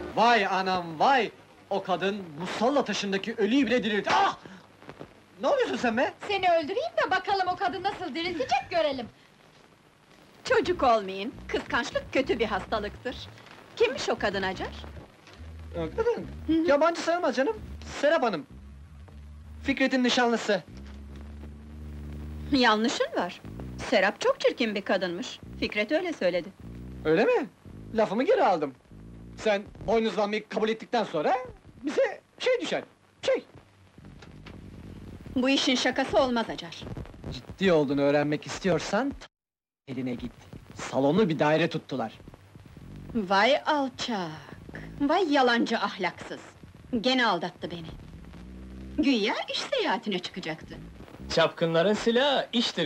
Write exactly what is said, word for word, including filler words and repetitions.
Vay anam vay! O kadın musalla taşındaki ölüyü bile diriltti. Ah! Ne oluyorsun sen be? Seni öldüreyim de bakalım o kadın nasıl diriltecek görelim! Çocuk olmayın, kıskançlık kötü bir hastalıktır. Kimmiş o kadın Acar? Ya kadın, yabancı sayılmaz canım. Serap Hanım. Fikret'in nişanlısı. Yanlışın var. Serap çok çirkin bir kadınmış. Fikret öyle söyledi. Öyle mi? Lafımı geri aldım. Sen boynuzlanmayı kabul ettikten sonra bize şey düşer, şey. Bu işin şakası olmaz Acar. Ciddi olduğunu öğrenmek istiyorsan t- eline git. Salonu bir daire tuttular. Vay alçak! Vay yalancı ahlaksız! Gene aldattı beni. Güya iş seyahatine çıkacaktı. Çapkınların silahı iştir.